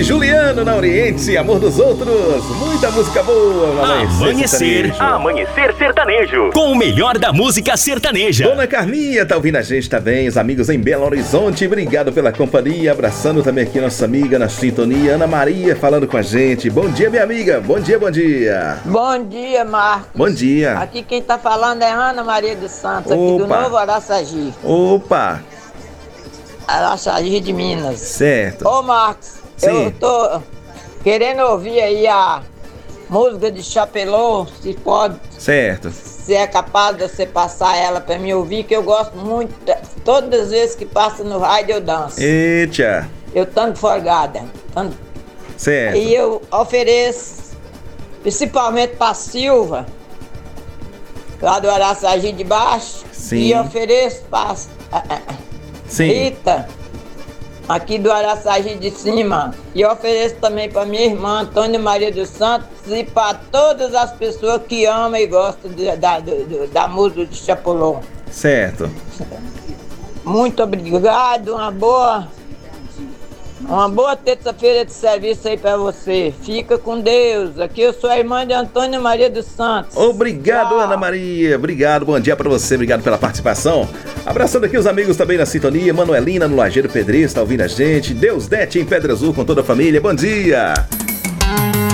Juliano na Oriente, Amor dos Outros. Muita música boa. Amanhecer Sertanejo. Com o melhor da música sertaneja. Dona Carminha tá ouvindo a gente também. Os amigos em Belo Horizonte, obrigado pela companhia. Abraçando também aqui nossa amiga na sintonia, Ana Maria, falando com a gente. Bom dia, minha amiga. Bom dia, bom dia. Bom dia, Marcos. Bom dia. Aqui quem tá falando é Ana Maria dos Santos, aqui do Novo Araçagi. Opa. Araçagi de Minas. Certo. Ô, Marcos, sim, eu tô querendo ouvir aí a música de Chapelô, se pode. Certo. Se é capaz de você passar ela pra mim ouvir, que eu gosto muito. Todas as vezes que passa no rádio eu danço. Eita. Eu tanto folgada. Tanto... Certo. E eu ofereço, principalmente pra Silva, lá do Araçagi de Baixo. Sim. E ofereço pra Sim. Rita, aqui do Araçagi de Cima. E ofereço também pra minha irmã Antônia Maria dos Santos e pra todas as pessoas que amam e gostam da música de Chapelô. Certo. Muito obrigado, uma boa terça-feira de serviço aí pra você. Fica com Deus. Aqui eu sou a irmã de Antônia Maria dos Santos. Obrigado, tchau. Ana Maria. Obrigado, bom dia pra você. Obrigado pela participação. Abraçando aqui os amigos também na sintonia. Manuelina no Lajeiro Pedreiro tá ouvindo a gente. Deusdete em Pedra Azul com toda a família. Bom dia.